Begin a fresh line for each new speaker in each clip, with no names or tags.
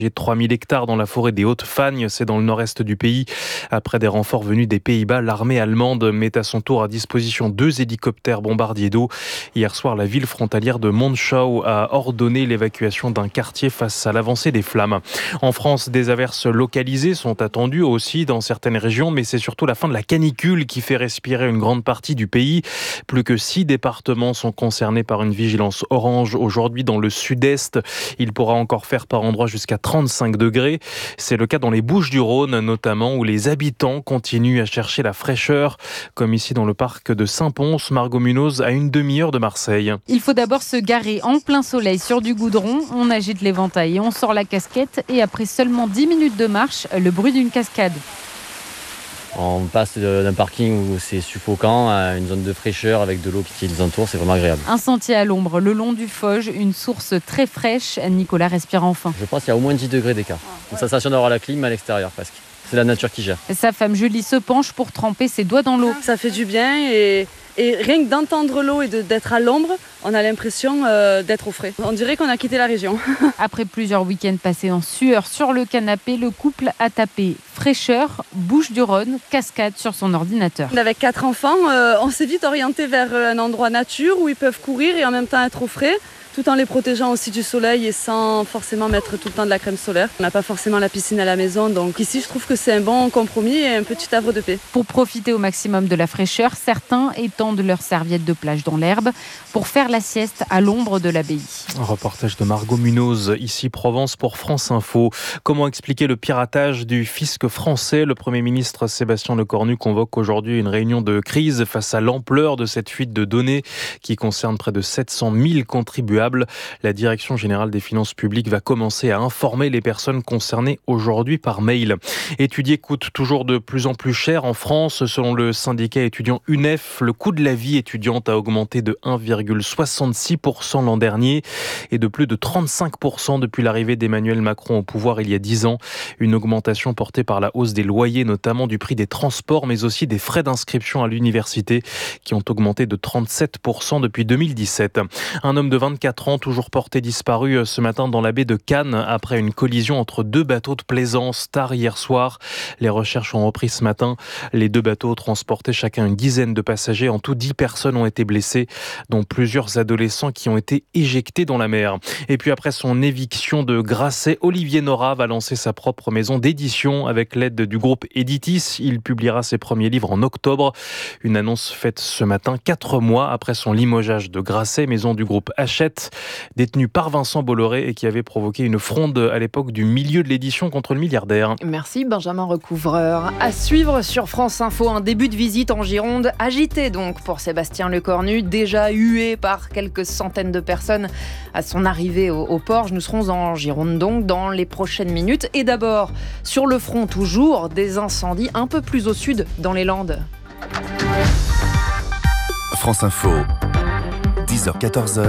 de 3000 hectares dans la forêt des Hautes-Fagnes, c'est dans le nord-est du pays. Après des renforts venus des Pays-Bas, l'armée allemande met à son tour à disposition 2 hélicoptères bombardiers d'eau. Hier soir, la ville frontalière de Monschau a ordonné l'évacuation d'un quartier face à l'avancée des flammes. En France, des averses localisées sont attendues aussi dans certaines régions, mais c'est surtout la fin de la canicule qui fait respirer une grande partie du pays. Plus que 6 départements sont concernés par une vigilance orange aujourd'hui dans le sud-est. Il pourra encore faire par endroits jusqu'à 35 degrés. C'est le cas dans les Bouches-du-Rhône notamment, où les habitants continuent à chercher la fraîcheur, comme ici dans le parc de Saint-Pons, Margot Munoz, à une demi-heure de Marseille.
Il faut d'abord se garer en plein soleil sur du goudron, on agite l'éventail et on sort la casquette et après seulement 10 minutes de marche, le bruit d'une cascade.
On passe d'un parking où c'est suffocant à une zone de fraîcheur avec de l'eau qui nous entoure, c'est vraiment agréable.
Un sentier à l'ombre le long du Fauge, une source très fraîche. Nicolas respire enfin.
Je pense qu'il y a au moins 10 degrés d'écart. Une sensation d'avoir la clim à l'extérieur presque. C'est la nature qui gère.
Sa femme Julie se penche pour tremper ses doigts dans l'eau.
Ça fait du bien et rien que d'entendre l'eau et d'être à l'ombre, on a l'impression d'être au frais. On dirait qu'on a quitté la région.
Après plusieurs week-ends passés en sueur sur le canapé, le couple a tapé fraîcheur, Bouches-du-Rhône, cascade sur son ordinateur.
Avec 4 enfants, on s'est vite orienté vers un endroit nature où ils peuvent courir et en même temps être au frais, tout en les protégeant aussi du soleil et sans forcément mettre tout le temps de la crème solaire. On n'a pas forcément la piscine à la maison, donc ici je trouve que c'est un bon compromis et un petit havre de paix.
Pour profiter au maximum de la fraîcheur, certains étendent leurs serviettes de plage dans l'herbe pour faire la sieste à l'ombre de l'abbaye.
Un reportage de Margot Munoz, ici Provence pour France Info. Comment expliquer le piratage du fisc français ? Le Premier ministre Sébastien Lecornu convoque aujourd'hui une réunion de crise face à l'ampleur de cette fuite de données qui concerne près de 700 000 contribuables. La Direction générale des finances publiques va commencer à informer les personnes concernées aujourd'hui par mail. Étudier coûte toujours de plus en plus cher en France. Selon le syndicat étudiant UNEF, le coût de la vie étudiante a augmenté de 1,66% l'an dernier et de plus de 35% depuis l'arrivée d'Emmanuel Macron au pouvoir il y a 10 ans. Une augmentation portée par la hausse des loyers, notamment du prix des transports, mais aussi des frais d'inscription à l'université qui ont augmenté de 37% depuis 2017. Un homme de 24 ans, toujours porté disparu ce matin dans la baie de Cannes après une collision entre 2 bateaux de plaisance tard hier soir. Les recherches ont repris ce matin. Les 2 bateaux transportaient chacun une dizaine de passagers. En tout, 10 personnes ont été blessées, dont plusieurs adolescents qui ont été éjectés dans la mer. Et puis après son éviction de Grasset, Olivier Nora va lancer sa propre maison d'édition avec l'aide du groupe Editis. Il publiera ses premiers livres en octobre. Une annonce faite ce matin, 4 mois après son limogeage de Grasset, maison du groupe Hachette, détenu par Vincent Bolloré et qui avait provoqué une fronde à l'époque du milieu de l'édition contre le milliardaire.
Merci Benjamin Recouvreur. À suivre sur France Info, un début de visite en Gironde agité donc pour Sébastien Lecornu, déjà hué par quelques centaines de personnes à son arrivée au port. Nous serons en Gironde donc dans les prochaines minutes. Et d'abord, sur le front toujours, des incendies un peu plus au sud dans les Landes.
France Info, 10h-14h.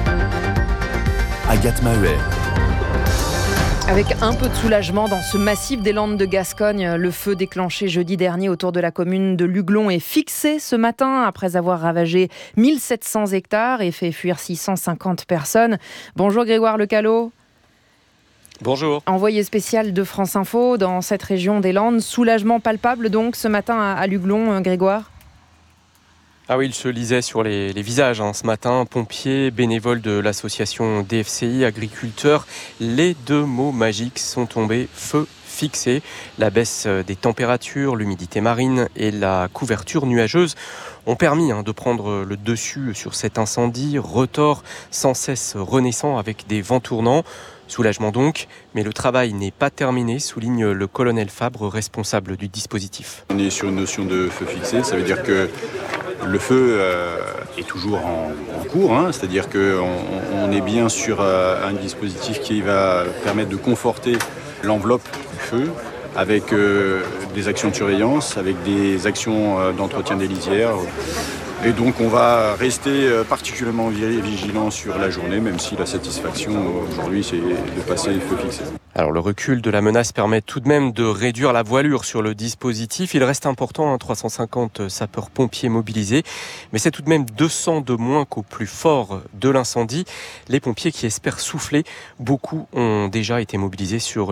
Agathe Maheuet.
Avec un peu de soulagement dans ce massif des Landes de Gascogne, le feu déclenché jeudi dernier autour de la commune de Luglon est fixé ce matin après avoir ravagé 1700 hectares et fait fuir 650 personnes. Bonjour Grégoire Lecalot.
Bonjour.
Envoyé spécial de France Info dans cette région des Landes. Soulagement palpable donc ce matin à Luglon, Grégoire ?
Ah oui, il se lisait sur les visages ce matin. Pompiers, bénévoles de l'association DFCI, agriculteurs. Les 2 mots magiques sont tombés, feu fixé. La baisse des températures, l'humidité marine et la couverture nuageuse ont permis de prendre le dessus sur cet incendie. Retors sans cesse renaissant avec des vents tournants. Soulagement donc, mais le travail n'est pas terminé, souligne le colonel Fabre, responsable du dispositif.
On est sur une notion de feu fixé, ça veut dire que le feu est toujours en cours, c'est-à-dire qu'on est bien sur un dispositif qui va permettre de conforter l'enveloppe du feu avec des actions de surveillance, avec des actions d'entretien des lisières. Et donc on va rester particulièrement vigilant sur la journée, même si la satisfaction aujourd'hui c'est de passer feu fixé.
Alors le recul de la menace permet tout de même de réduire la voilure sur le dispositif. Il reste important, 350 sapeurs-pompiers mobilisés, mais c'est tout de même 200 de moins qu'au plus fort de l'incendie. Les pompiers qui espèrent souffler, beaucoup ont déjà été mobilisés sur